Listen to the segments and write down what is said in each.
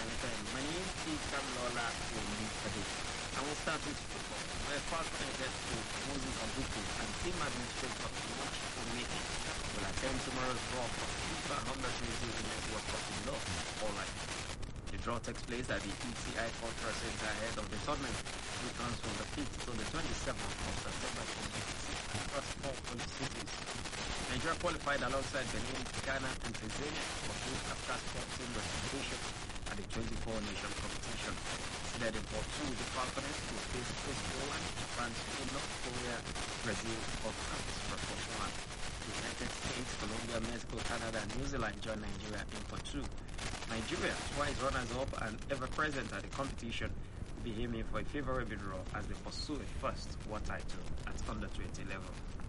FM. My name is Kamilola Omikade. And we'll start with football, where Falcon gets to Moses Abuku and team administrator Watch Omeke will attend tomorrow's draw for FIFA Under-20 Women's World Cup in Los Angeles. The draw takes place at the ETI Cultural Center ahead of the tournament, which runs from the 5th to the 27th of September 2026 across 4 cities. Nigeria qualified alongside Benin, Ghana, and Tanzania for both Africa's 14 representation at the 24-nation competition. Seeded in Port 2, the Falconers will face Poland, France, North Korea, Brazil, or France for Port 1. The United States, Colombia, Mexico, Canada, and New Zealand join Nigeria in Port 2. Nigeria, twice runners-up and ever-present at the competition, will be aiming for a favorable draw as they pursue a first world title at under-20 level.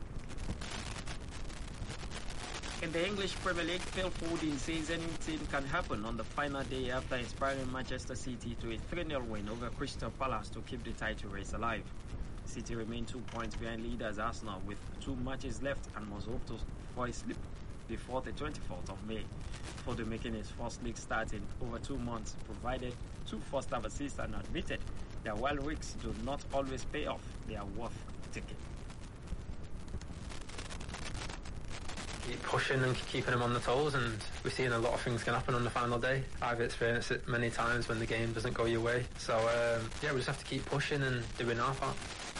In the English Premier League, Phil Foden says anything can happen on the final day after inspiring Manchester City to a 3-0 win over Crystal Palace to keep the title race alive. City remain 2 points behind leaders Arsenal with 2 matches left and must hope for a slip before the 24th of May. Foden making his first league start in over 2 months provided 2 first-half assists and admitted that while risks do not always pay off, they are worth taking. Keep pushing and keeping them on the toes, and we're seeing a lot of things can happen on the final day. I've experienced it many times when the game doesn't go your way. So we just have to keep pushing and doing our part.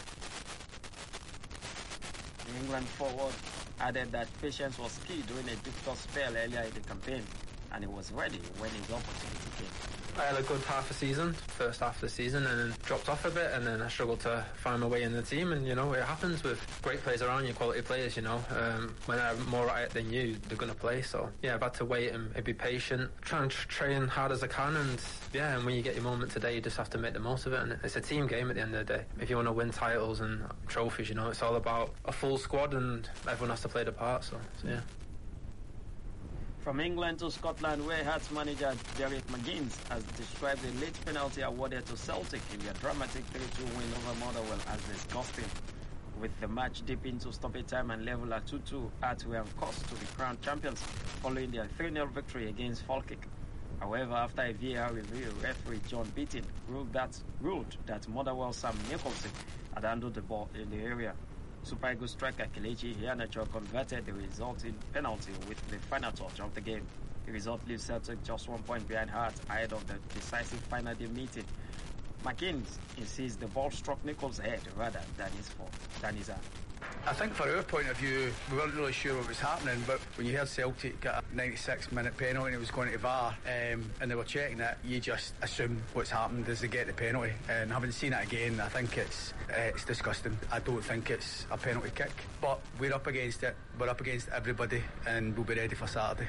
The England forward added that patience was key during a difficult spell earlier in the campaign, and he was ready when his opportunity came. I had a good first half of the season, and then dropped off a bit, and then I struggled to find my way in the team. And it happens with great players around you, quality players. When they're more at it than you, they're going to play. So I've had to wait and be patient, try and train hard as I can, and when you get your moment today, you just have to make the most of it. And it's a team game at the end of the day. If you want to win titles and trophies, it's all about a full squad, and everyone has to play their part. So yeah. From England to Scotland, where Hearts manager Derek McGuinness has described the late penalty awarded to Celtic in their dramatic 3-2 win over Motherwell as disgusting. With the match deep into stoppage time and level at 2-2, Hearts were on course to be crowned champions following their 3-0 victory against Falkirk. However, after a VAR review, referee John Beattie ruled that Motherwell's Sam Nicholson had handled the ball in the area. Super Eagles striker Kelechi Iheanacho converted the resulting penalty with the final touch of the game. The result leaves Celtic just 1 point behind Hearts ahead of the decisive final day meeting. McGuinness insists the ball struck Nichols' head rather than his hand. I think for our point of view, we weren't really sure what was happening, but when you heard Celtic get a 96-minute penalty and it was going to VAR, and they were checking it, you just assume what's happened is they get the penalty. And having seen it again, I think it's disgusting. I don't think it's a penalty kick, but we're up against it. We're up against everybody, and we'll be ready for Saturday.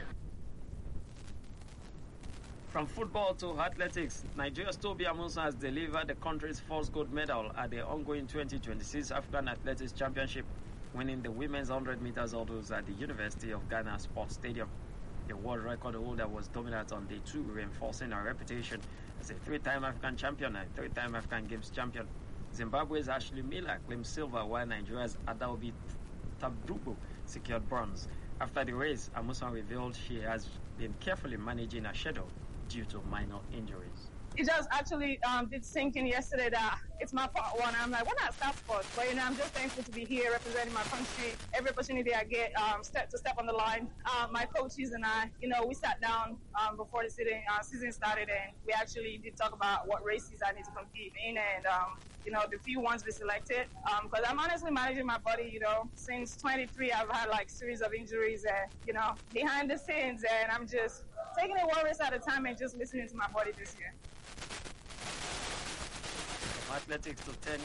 From football to athletics, Nigeria's Tobi Amusan has delivered the country's first gold medal at the ongoing 2026 African Athletics Championship, winning the women's 100 meters hurdles at the University of Ghana Sports Stadium. The world record holder was dominant on day 2, reinforcing her reputation as a 3-time African champion and 3-time African Games champion. Zimbabwe's Ashley Miller claimed silver, while Nigeria's Adaobi Tabdubo secured bronze. After the race, Amusan revealed she has been carefully managing her schedule due to minor injuries. It just actually did sink in yesterday that it's my part one. I'm like, why not start sports? But I'm just thankful to be here representing my country. Every opportunity I get to step on the line. My coaches and I, we sat down before the season started, and we actually did talk about what races I need to compete in, and the few ones we selected. Because I'm honestly managing my body. Since 23, I've had like series of injuries, and behind the scenes, and I'm just taking it one race at a time and just listening to my body this year. From athletics to tennis,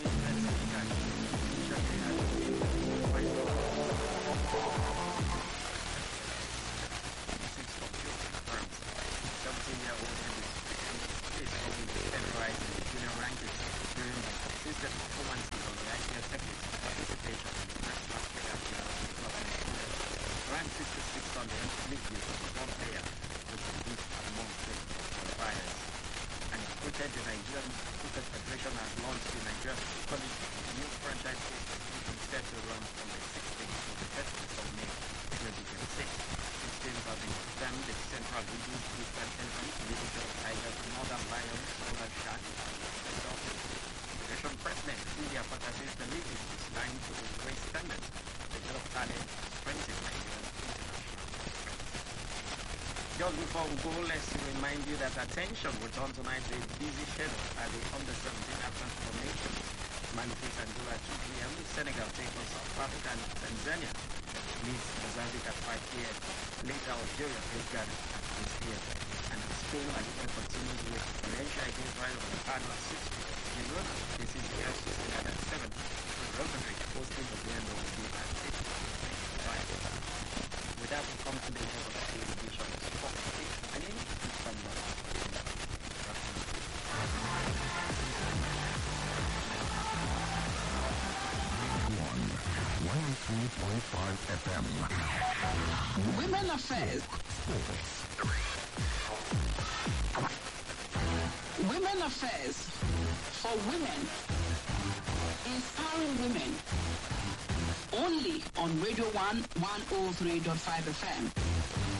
consistent performances on the IPL circuit participation in the first Las Vegas 2012 ranked 66 on the league list of the one player with the least among the qualifiers. And it quoted the Nigerian Cricket Federation has launched the Nigerian College new franchise which is set to run from the 16th to the 30th of May 2026. These teams have been determined the center have reduced different elements, literature of tigers, northern lions, northern sharks, and dolphins. Federation President India Pata says the league is designed to raise standards, develop talent, strengthen Nigerian international. Just before we go, let's remind you that attention will turn tonight to a busy schedule at the Under-17 African Formation. Manifest until at 2 p.m. Senegal take on South Africa and Tanzania. Leeds Mozambique at 5 p.m. Later Algeria face Ghana at 6 p.m. And Spain Algeria continues with Valencia against Rayo Vallecano at 6 p.m. In Rwanda, this is the Real Sociedad at 7. Rosenrich hosting the game will be at 8 p.m. With that, we come to the end of the edition of Sport. My name is Samuel. 103.5 FM. Women Affairs. Women Affairs for women. Inspiring women. Only on Radio 1 103.5 FM.